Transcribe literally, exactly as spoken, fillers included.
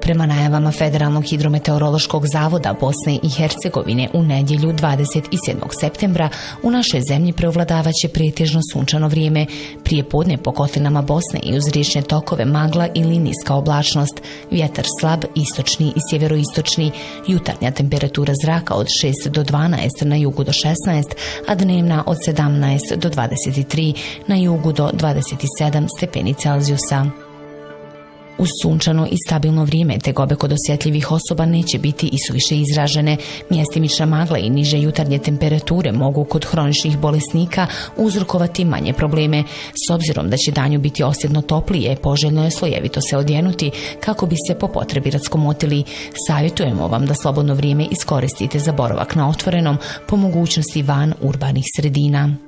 Prema najavama Federalnog hidrometeorološkog zavoda Bosne i Hercegovine u nedjelju dvadeset sedmog septembra u našoj zemlji preovladavaće pretežno sunčano vrijeme. Prije podne po kotlinama Bosne i uz riječne tokove magla ili niska oblačnost, vjetar slab, istočni i sjeveroistočni, jutarnja temperatura zraka od šest do dvanaest, na jugu do šesnaest, a dnevna od sedamnaest do dvadeset tri, na jugu do dvadeset sedam stepeni Celzijusa. Uz sunčano i stabilno vrijeme tegobe kod osjetljivih osoba neće biti isuviše izražene. Mjestimična magla i niže jutarnje temperature mogu kod hroničnih bolesnika uzrokovati manje probleme. S obzirom da će danju biti osjetno toplije, poželjno je slojevito se odjenuti kako bi se po potrebi raskomotili. Savjetujemo vam da slobodno vrijeme iskoristite za boravak na otvorenom, po mogućnosti van urbanih sredina.